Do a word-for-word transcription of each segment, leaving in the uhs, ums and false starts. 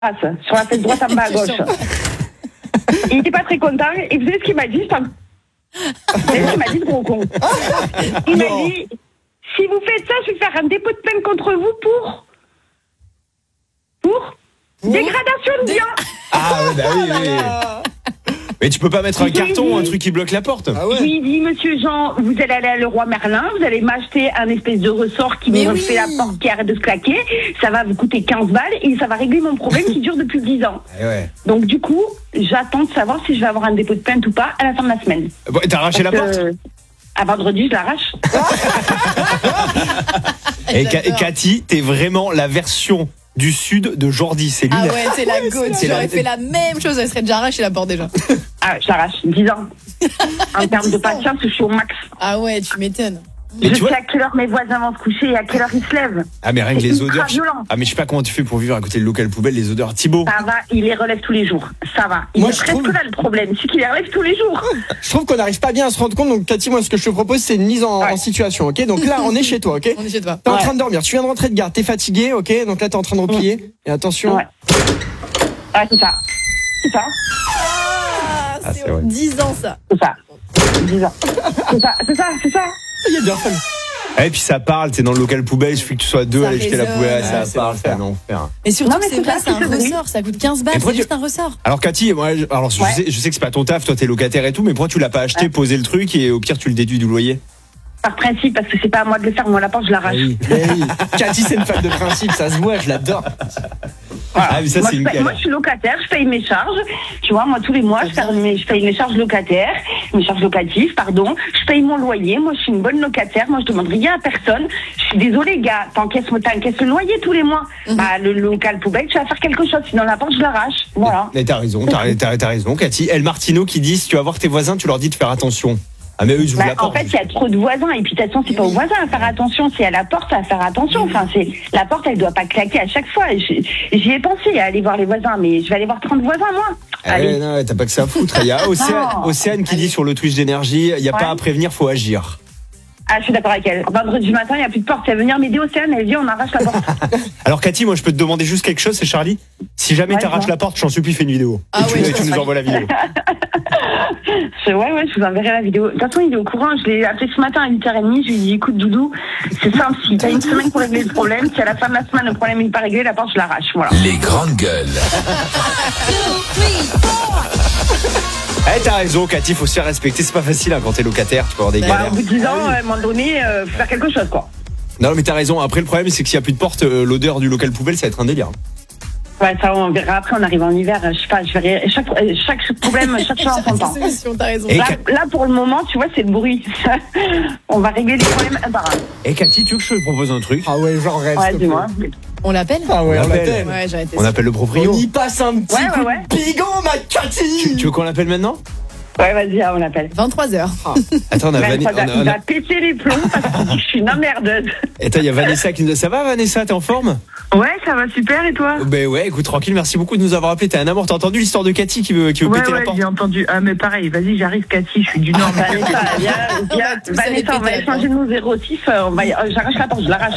sur la fesse droite en bas à gauche. Il était pas très content. Et vous savez ce qu'il m'a dit? Vous savez ce qu'il m'a dit, ce gros con? Il m'a dit, si vous faites ça, je vais faire un dépôt de plainte contre vous pour... Pour Ouh. Dégradation de biens. Ah, bah oui, oui. Mais tu peux pas mettre un carton, un truc qui bloque la porte. Ah ouais. Je lui ai dit, monsieur Jean, vous allez aller à Leroy Merlin, vous allez m'acheter un espèce de ressort qui me refait la porte qui arrête de se claquer. Ça va vous coûter quinze balles et ça va régler mon problème qui dure depuis dix ans. Et ouais. Donc du coup, j'attends de savoir si je vais avoir un dépôt de plainte ou pas à la fin de la semaine. Bon, t'as arraché Parce la porte euh, À vendredi, je l'arrache. Et Cathy, t'es vraiment la version du sud de Jordi, c'est lui. Ah ouais, c'est la goutte. J'aurais fait la même chose, elle serait déjà arrachée la porte déjà. Ah, je l'arrache, dix ans. En termes de patience, je suis au max. Ah ouais, tu m'étonnes. Je sais vois... à quelle heure mes voisins vont se coucher et à quelle heure ils se lèvent. Ah mais rien que les odeurs. Je... Ah mais je sais pas comment tu fais pour vivre à côté de local poubelle, les odeurs. Thibaut. Ça va, il les relève tous les jours. Ça va. Il moi, est presque trouve... là le problème, c'est qu'il les relève tous les jours. Je trouve qu'on n'arrive pas bien à se rendre compte. Donc Cathy, moi ce que je te propose c'est une mise en, ouais. en situation, ok? Donc là on est chez toi, ok? On est chez toi. T'es ouais. en train de dormir, tu viens de rentrer de garde, t'es fatigué, ok? Donc là t'es en train de replier. Mmh. Et attention. Ouais. Ouais, c'est ça. C'est ça. Ah, ah c'est ouais. dix ans ça. C'est ça. dix ans. C'est ça, c'est ça, c'est ça. Il y a bien fallu. Et puis ça parle, t'es dans le local poubelle, il suffit que tu sois deux à aller jeter la poubelle, ça ouais, parle, c'est un enfer. Et surtout non, que c'est pas, c'est un ressort, ça coûte quinze balles, c'est juste tu... un ressort. Alors Cathy, moi, alors je, ouais. sais, je sais que c'est pas ton taf, toi t'es locataire et tout, mais pourquoi tu l'as pas acheté, ouais. posé le truc et au pire tu le déduis du loyer? Par principe, parce que c'est pas à moi de le faire, moi la porte je l'arrache. Oui, oui. Cathy c'est une femme de principe, ça se voit, je l'adore. Voilà. Ah, mais ça, moi, c'est je paye, moi je suis locataire, je paye mes charges. Tu vois, moi tous les mois je paye mes, je paye mes charges locataires, mes charges locatives, pardon. Je paye mon loyer, moi je suis une bonne locataire, moi je demande rien à personne. Je suis désolée gars, t'encaisses, t'encaisses le loyer tous les mois. Mm-hmm. Bah le local poubelle, tu vas faire quelque chose, sinon la porte je l'arrache. Voilà. Mais t'as raison, t'as, t'as, t'as raison Cathy. El Martino qui dit si tu vas voir tes voisins, tu leur dis de faire attention. Ah mais eux, ils ouvrent bah, la porte. En fait, il y a trop de voisins et puis de toute façon, c'est pas aux voisins à faire attention, c'est à la porte à faire attention. Enfin, c'est la porte, elle doit pas claquer à chaque fois. J'y, j'y ai pensé à aller voir les voisins, mais je vais aller voir trente voisins moi. Ah Allez. Non, t'as pas que ça à foutre. Il y a Océane, Océane qui dit sur le Twitch d'énergie, il y a ouais. pas à prévenir, faut agir. Ah, je suis d'accord avec elle. Vendredi matin, il n'y a plus de porte. Elle va venir m'aider, Océane. Elle dit, on arrache la porte. Alors, Cathy, moi, je peux te demander juste quelque chose, c'est Charlie. Si jamais ouais, t'arraches la porte, je t'en supplie, fais une vidéo. Ah et ouais, tu, tu nous envoies la vidéo. je, ouais, ouais, je vous enverrai la vidéo. De toute façon, il est au courant. Je l'ai appelé ce matin à huit heures trente. Je lui ai dit, écoute, Doudou, c'est simple. Si t'as une semaine pour régler le problème, si à la fin de la semaine, le problème n'est pas réglé, la porte, je l'arrache. Voilà. Les grandes gueules. Eh, t'as raison, Cathy, faut se faire respecter. C'est pas facile hein, quand t'es locataire, tu peux avoir des bah, galères. Au bout de dix ans, à un moment donné, euh, faut faire quelque chose, quoi. Non, mais t'as raison. Après, le problème, c'est que s'il y a plus de porte, euh, l'odeur du local poubelle, ça va être un délire. Ouais, ça, on verra après, on arrive en hiver. Je sais pas, je verrai. Chaque, chaque problème, chaque chose en son temps. T'as raison. Là, là, pour le moment, tu vois, c'est le bruit. On va régler les problèmes un par un. Et Cathy, tu veux que je te propose un truc? Ah ouais, j'en rêve. Ouais, dis-moi. On l'appelle? Ah ouais, on, on l'appelle. Ouais, j'aurais été on appelle le proprio. On y passe un petit ouais, coup ouais, ouais. de bigot, ma Cathy. Tu, tu veux qu'on l'appelle maintenant? Ouais, vas-y, on l'appelle. vingt-trois heures. Ah. Attends, on a Vanessa. Il va péter les plombs parce qu'il dit que je suis une emmerdeuse. Attends, il y a Vanessa qui nous a... Ça va, Vanessa, t'es en forme? Ouais, ça va super, et toi? Ben ouais, écoute, tranquille, merci beaucoup de nous avoir appelé. T'es un amour, t'as entendu l'histoire de Cathy qui veut, qui veut ouais, péter ouais, la porte? J'ai entendu. Ah, mais pareil, vas-y, j'arrive, Cathy, je suis du Nord. Vanessa, viens, viens. Vanessa, on va échanger nos zéro six. On va... J'arrache la porte, je l'arrache.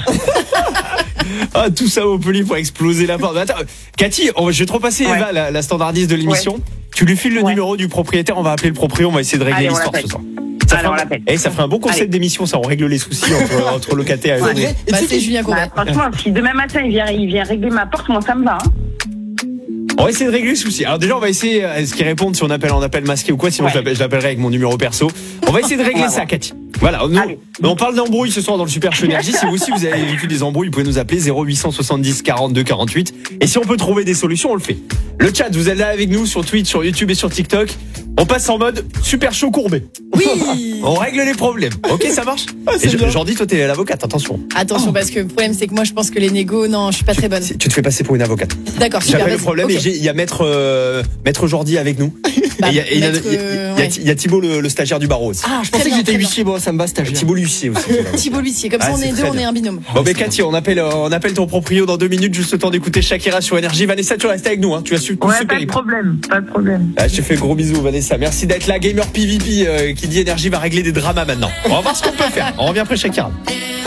Ah, tout ça au poli pour exploser la porte. Attends, Cathy, on va, je vais te repasser ouais. Eva, la, la standardiste de l'émission. Ouais. Tu lui files le ouais. numéro du propriétaire, on va appeler le proprio, on va essayer de régler Allez, l'histoire ce soir. Ça, Allez, ferait, un, et ça ferait un bon concept Allez. d'émission, ça, on règle les soucis entre, entre locataires et ouais. Et bah, c'est Julien Courbet. Bah, franchement, si demain matin il vient, il vient régler ma porte, moi ça me va. Hein. On va essayer de régler le souci. Alors déjà, on va essayer, est-ce qu'ils répondent si on appelle en appel masqué ou quoi, sinon ouais. je l'appellerai avec mon numéro perso. On va essayer de régler ouais, ça, ouais. Cathy. Voilà, nous, on parle d'embrouille ce soir dans le Super Show Énergie. Si vous aussi vous avez vécu des embrouilles, vous pouvez nous appeler zéro huit cent soixante-dix quarante-deux quarante-huit. Et si on peut trouver des solutions, on le fait. Le chat, vous êtes là avec nous sur Twitch, sur YouTube et sur TikTok. On passe en mode Super Show Courbet. Oui. On règle les problèmes. Ok, ça marche. Ah, et Jordi, toi t'es l'avocate, attention. Attention, oh. parce que le problème c'est que moi je pense que les négos, non, je suis pas tu, très bonne. Tu te fais passer pour une avocate. D'accord, super. J'appelle le problème okay. et il y a maître euh, maître Jordi avec nous. Bah, et il y, y, y, y a Thibaut le, le stagiaire du barreau aussi. Ah, je pensais bien, que j'étais huissier, bon, ça me va stagiaire. Thibaut l'huissier aussi. Thibaut l'huissier, comme ah, ça on est deux, on est un binôme. Bon, mais Cathy, on appelle, on appelle ton proprio dans deux minutes, juste le temps d'écouter Shakira sur Énergie. Vanessa, tu restes avec nous, hein. Tu as su tout ouais, super. Pas de problème, pas de problème. Ah, je te fais gros bisous, Vanessa. Merci d'être là. Gamer P V P euh, qui dit Énergie va régler des dramas maintenant. On va voir ce qu'on peut faire. On revient après Shakira.